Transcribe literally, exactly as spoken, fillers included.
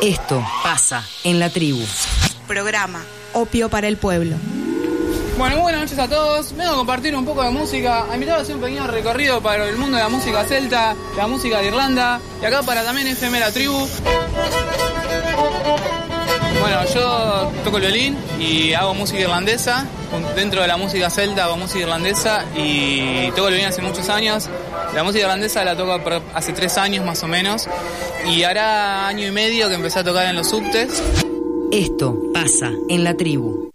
Esto pasa en la tribu. Programa Opio para el Pueblo. Bueno, buenas noches a todos. Vengo a compartir un poco de música, a invitar a hacer un pequeño recorrido para el mundo de la música celta, la música de Irlanda, y acá para también F M La Tribu. Bueno, yo toco el violín y hago música irlandesa. Dentro de la música celta hago música irlandesa y toco el violín hace muchos años. La música irlandesa la toco hace tres años más o menos, y hará año y medio que empecé a tocar en los subtes. Esto pasa en la tribu.